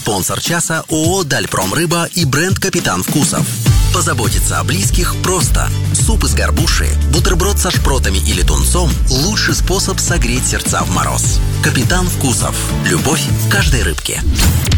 Спонсор часа ООО «Дальпромрыба» и бренд «Капитан Вкусов». Позаботиться о близких просто. Суп из горбуши, бутерброд со шпротами или тунцом – лучший способ согреть сердца в мороз. «Капитан Вкусов». Любовь в каждой рыбке.